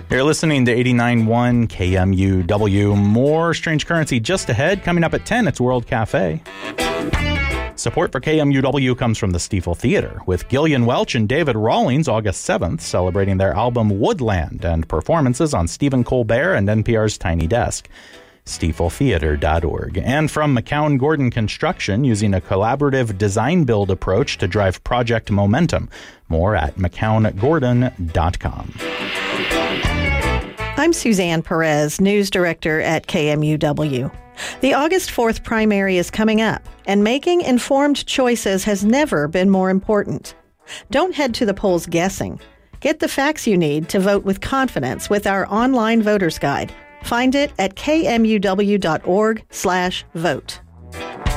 You're listening to 89.1 KMUW. More Strange Currency just ahead. Coming up at 10, it's World Cafe. Support for KMUW comes from the Stiefel Theater, with Gillian Welch and David Rawlings August 7th, celebrating their album Woodland and performances on Stephen Colbert and NPR's Tiny Desk. StiefelTheater.org. And from McCown Gordon Construction, using a collaborative design-build approach to drive project momentum. More at McCownGordon.com. I'm Suzanne Perez, news director at KMUW. The August 4th primary is coming up, and making informed choices has never been more important. Don't head to the polls guessing. Get the facts you need to vote with confidence with our online voter's guide. Find it at kmuw.org/vote.